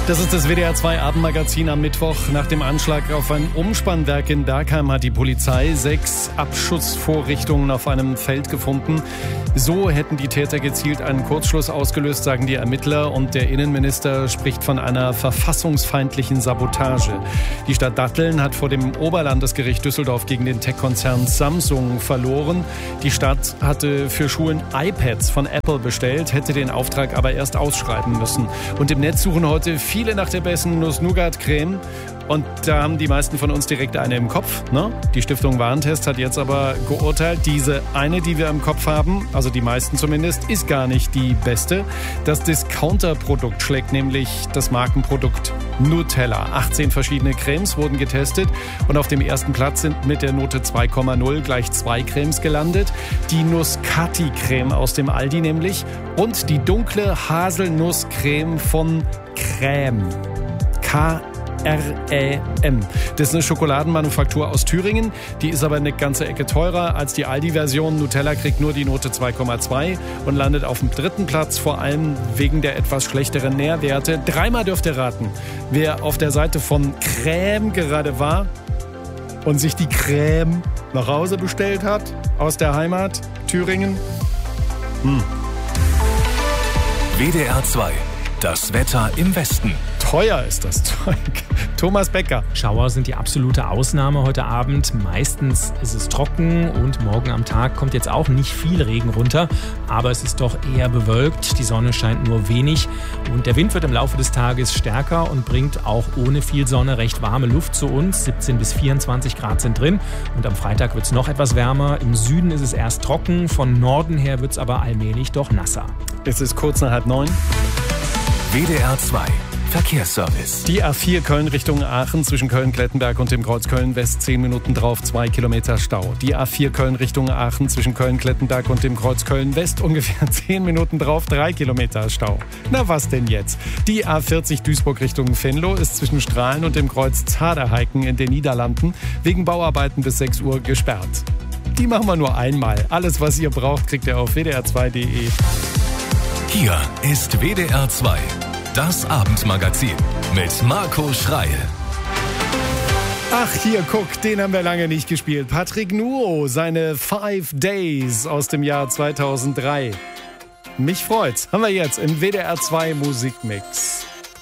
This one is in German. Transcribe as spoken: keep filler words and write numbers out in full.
Das ist das W D R zwei Abendmagazin am Mittwoch. Nach dem Anschlag auf ein Umspannwerk in Bergheim hat die Polizei sechs Abschussvorrichtungen auf einem Feld gefunden. So hätten die Täter gezielt einen Kurzschluss ausgelöst, sagen die Ermittler. Und der Innenminister spricht von einer verfassungsfeindlichen Sabotage. Die Stadt Datteln hat vor dem Oberlandesgericht Düsseldorf gegen den Tech-Konzern Samsung verloren. Die Stadt hatte für Schulen iPads von Apple bestellt, hätte den Auftrag aber erst ausschreiben müssen. Und im Netz suchen heute viele nach der besten Nuss-Nougat-Creme. Und da haben die meisten von uns direkt eine im Kopf. Ne? Die Stiftung Warentest hat jetzt aber geurteilt, diese eine, die wir im Kopf haben, also die meisten zumindest, ist gar nicht die beste. Das Discounter-Produkt schlägt nämlich das Markenprodukt Nutella. achtzehn verschiedene Cremes wurden getestet und auf dem ersten Platz sind mit der Note zwei Komma null gleich zwei Cremes gelandet. Die Nuss-Kati-Creme aus dem Aldi nämlich und die dunkle Haselnusscreme von Crème. K R Ä M. Das ist eine Schokoladenmanufaktur aus Thüringen. Die ist aber eine ganze Ecke teurer als die Aldi-Version. Nutella kriegt nur die Note zwei Komma zwei und landet auf dem dritten Platz, vor allem wegen der etwas schlechteren Nährwerte. Dreimal dürft ihr raten, wer auf der Seite von Crème gerade war und sich die Crème nach Hause bestellt hat, aus der Heimat Thüringen. Hm. W D R zwei. Das Wetter im Westen. Teuer ist das Zeug. Thomas Becker. Schauer sind die absolute Ausnahme heute Abend. Meistens ist es trocken und morgen am Tag kommt jetzt auch nicht viel Regen runter. Aber es ist doch eher bewölkt. Die Sonne scheint nur wenig. Und der Wind wird im Laufe des Tages stärker und bringt auch ohne viel Sonne recht warme Luft zu uns. siebzehn bis vierundzwanzig Grad sind drin. Und am Freitag wird es noch etwas wärmer. Im Süden ist es erst trocken. Von Norden her wird es aber allmählich doch nasser. Es ist kurz nach halb neun. W D R zwei Verkehrsservice. Die A vier Köln Richtung Aachen zwischen Köln-Klettenberg und dem Kreuz Köln-West zehn Minuten drauf, zwei Kilometer Stau. Die A vier Köln Richtung Aachen zwischen Köln-Klettenberg und dem Kreuz Köln-West ungefähr zehn Minuten drauf, drei Kilometer Stau. Na was denn jetzt? Die A vierzig Duisburg Richtung Venlo ist zwischen Strahlen und dem Kreuz Zaderheiken in den Niederlanden wegen Bauarbeiten bis sechs Uhr gesperrt. Die machen wir nur einmal. Alles, was ihr braucht, kriegt ihr auf w d r zwei punkt d e. Hier ist W D R zwei, das Abendmagazin mit Marco Schreil. Ach, hier, guck, den haben wir lange nicht gespielt. Patrick Nuo, seine Five Days aus dem Jahr zweitausenddrei. Mich freut's. Haben wir jetzt im W D R zwei Musikmix.